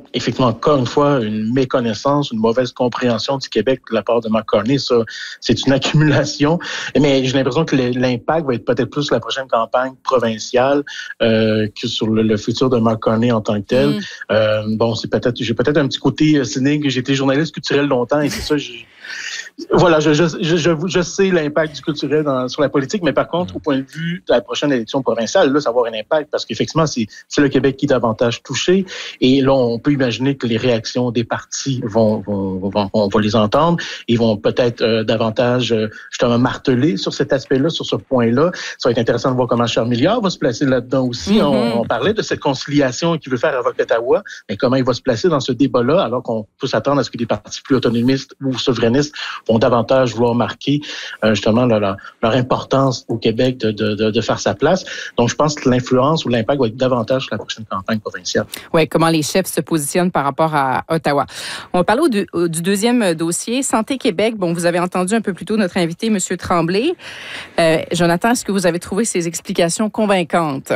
effectivement, encore une fois, une méconnaissance, une mauvaise compréhension du Québec de la part de Mark Carney. Ça, c'est une accumulation. Mais j'ai l'impression que l'impact va être peut-être plus la prochaine campagne provinciale que sur le futur de Mark Carney en tant que tel. J'ai peut-être un petit côté cynique. J'ai été journaliste culturel longtemps et c'est ça, voilà, je sais l'impact du culturel sur la politique, mais par contre, au point de vue de la prochaine élection provinciale, là, ça va avoir un impact parce qu'effectivement, c'est le Québec qui est davantage touché. Et là, on peut imaginer que les réactions des partis on va les entendre. Ils vont peut-être davantage justement marteler sur cet aspect-là, sur ce point-là. Ça va être intéressant de voir comment Charles Milliard va se placer là-dedans aussi. On parlait de cette conciliation qu'il veut faire avec Ottawa, mais comment il va se placer dans ce débat-là, alors qu'on peut s'attendre à ce que des partis plus autonomistes ou souverainistes vont davantage vouloir marquer justement leur importance au Québec de faire sa place. Donc, je pense que l'influence ou l'impact va être davantage sur la prochaine campagne provinciale. Oui, comment les chefs se positionnent par rapport à Ottawa. On va parler du deuxième dossier, Santé Québec. Bon, vous avez entendu un peu plus tôt notre invité, M. Tremblay. Jonathan, est-ce que vous avez trouvé ces explications convaincantes?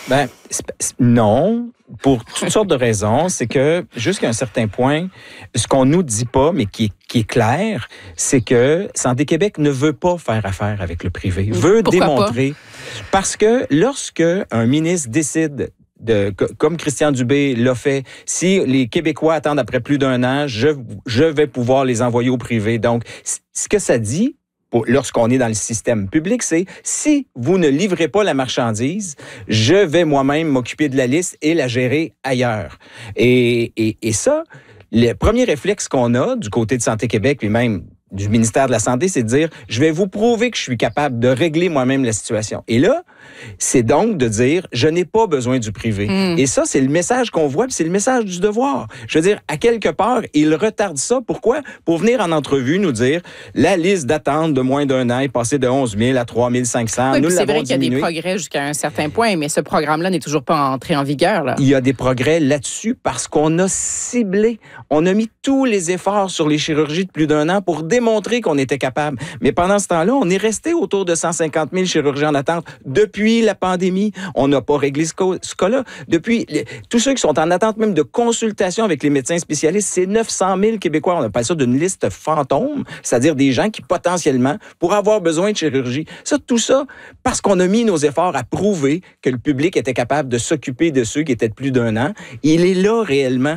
Non, pour toutes sortes de raisons. C'est que, jusqu'à un certain point, ce qu'on nous dit pas, mais qui est clair, c'est que Santé Québec ne veut pas faire affaire avec le privé. Veut démontrer. Pas? Parce que lorsque un ministre décide comme Christian Dubé l'a fait, si les Québécois attendent après plus d'un an, je vais pouvoir les envoyer au privé. Donc, ce que ça dit, lorsqu'on est dans le système public, c'est si vous ne livrez pas la marchandise, je vais moi-même m'occuper de la liste et la gérer ailleurs. Et ça, le premier réflexe qu'on a du côté de Santé Québec, puis même du ministère de la Santé, c'est de dire, je vais vous prouver que je suis capable de régler moi-même la situation. Et là, c'est donc de dire, je n'ai pas besoin du privé. Et ça, c'est le message qu'on voit, puis c'est le message du devoir. Je veux dire, à quelque part, il retarde ça. Pourquoi? Pour venir en entrevue nous dire, la liste d'attente de moins d'un an est passée de 11 000 à 3 500. Oui, nous c'est vrai qu'il y a diminué. des progrès jusqu'à un certain point, mais ce programme-là n'est toujours pas entré en vigueur. Là. Il y a des progrès là-dessus parce qu'on a ciblé, on a mis tous les efforts sur les chirurgies de plus d'un an pour démontrer qu'on était capable. Mais pendant ce temps-là, on est resté autour de 150 000 chirurgiens en attente depuis la pandémie. On n'a pas réglé ce cas-là. Depuis, tous ceux qui sont en attente même de consultation avec les médecins spécialistes, c'est 900 000 Québécois. On appelle ça d'une liste fantôme, c'est-à-dire des gens qui potentiellement pourraient avoir besoin de chirurgie. Tout ça, parce qu'on a mis nos efforts à prouver que le public était capable de s'occuper de ceux qui étaient de plus d'un an. Il est là réellement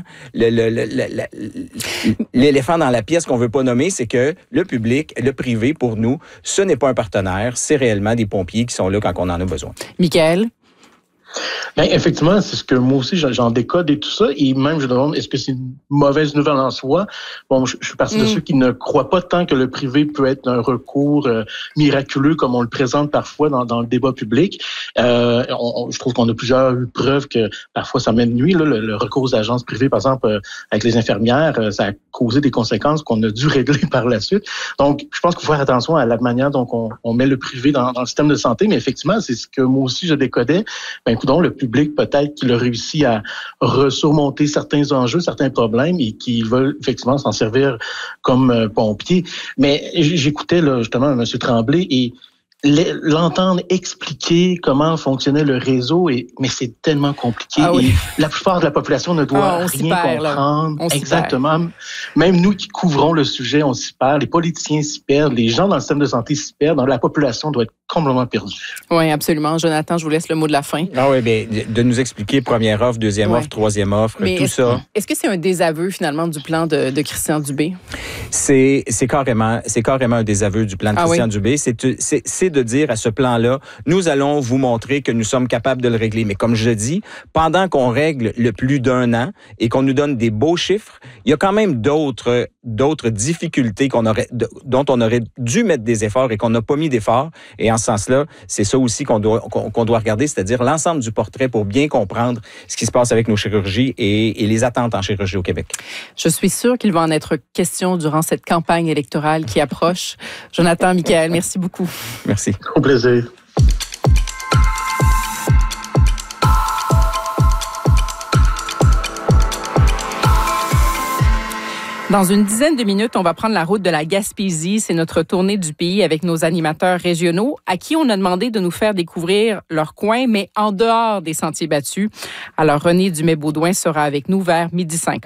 l'éléphant dans la pièce qu'on veut pas nommer, c'est que le public, le privé, pour nous, ce n'est pas un partenaire, c'est réellement des pompiers qui sont là quand on en a besoin. Michaël? Bien, effectivement, c'est ce que moi aussi, j'en décode et tout ça. Et même, je me demande, est-ce que c'est une mauvaise nouvelle en soi? Bon, je suis partie de ceux qui ne croient pas tant que le privé peut être un recours miraculeux comme on le présente parfois dans le débat public. Je trouve qu'on a plusieurs preuves que parfois ça mène nuit. Là, le recours aux agences privées, par exemple, avec les infirmières, ça a causé des conséquences qu'on a dû régler par la suite. Donc, je pense qu'il faut faire attention à la manière dont on met le privé dans le système de santé. Mais effectivement, c'est ce que moi aussi je décodais. Coudonc, le public, peut-être qu'il a réussi à surmonter certains enjeux, certains problèmes et qu'ils veulent effectivement s'en servir comme pompiers. Mais j'écoutais là, justement M. Tremblay et l'entendre expliquer comment fonctionnait le réseau, mais c'est tellement compliqué. Ah oui. Et la plupart de la population ne doit rien comprendre. Exactement. Même nous qui couvrons le sujet, on s'y perd. Les politiciens s'y perdent. Les gens dans le système de santé s'y perdent. Donc, la population doit être complètement perdue. Oui, absolument. Jonathan, je vous laisse le mot de la fin. Ah oui, bien, de nous expliquer première offre, deuxième offre, troisième offre, mais tout ça. Est-ce que c'est un désaveu, finalement, du plan de Christian Dubé? C'est carrément un désaveu du plan de Christian Dubé. C'est de dire à ce plan-là, nous allons vous montrer que nous sommes capables de le régler. Mais comme je dis, pendant qu'on règle le plus d'un an et qu'on nous donne des beaux chiffres, il y a quand même d'autres difficultés dont on aurait dû mettre des efforts et qu'on n'a pas mis d'efforts. Et en ce sens-là, c'est ça aussi qu'on doit regarder, c'est-à-dire l'ensemble du portrait pour bien comprendre ce qui se passe avec nos chirurgies et les attentes en chirurgie au Québec. Je suis sûre qu'il va en être question durant cette campagne électorale qui approche. Jonathan, Michaël, merci beaucoup. Merci. Au plaisir. Dans une dizaine de minutes, on va prendre la route de la Gaspésie. C'est notre tournée du pays avec nos animateurs régionaux à qui on a demandé de nous faire découvrir leur coin, mais en dehors des sentiers battus. Alors, René Dumais-Baudouin sera avec nous vers 12h50.